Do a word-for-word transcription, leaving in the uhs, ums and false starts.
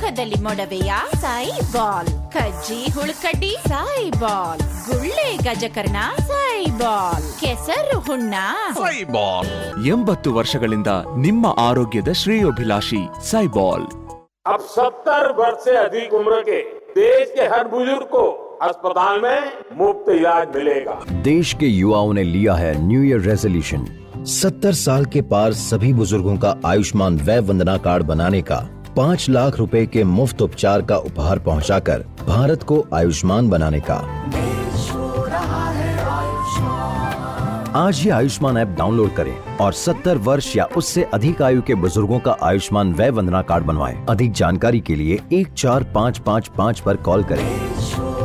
ಮುಖದಲ್ಲಿ ಮೊಡವೆಯ Sai ball, ಕಜ್ಜಿ ಹುಳುಕಡ್ಡಿ Sai ball, ಗುಳ್ಳೆ ಗಜಕರ್ಣ ಸಾಯಿ ಬಾಲ್, ಕೆಸರು ಹುಣ್ಣ ಸಾಯಿ ಬಾಲ್. ಎಂಬತ್ತು ವರ್ಷಗಳಿಂದ ನಿಮ್ಮ ಆರೋಗ್ಯದ ಶ್ರೇಯೋಭಿಲಾಷಿ ಸೈಬಾಲ್. अब सत्तर वर्ष से अधिक उम्र के देश के हर बुजुर्ग को अस्पताल में मुफ्त इलाज मिलेगा। देश के युवाओं ने लिया है न्यू ईयर रेजोल्यूशन, सत्तर साल के पार सभी बुजुर्गों का आयुष्मान वय वंदना कार्ड बनाने का, पाँच लाख रुपए के मुफ्त उपचार का उपहार पहुंचाकर भारत को आयुष्मान बनाने का। आज ही आयुष्मान ऐप डाउनलोड करें और सत्तर वर्ष या उससे अधिक आयु के बुजुर्गों का आयुष्मान वय वंदना कार्ड बनवाएं। अधिक जानकारी के लिए एक चार पाँच पाँच पाँच पर कॉल करें।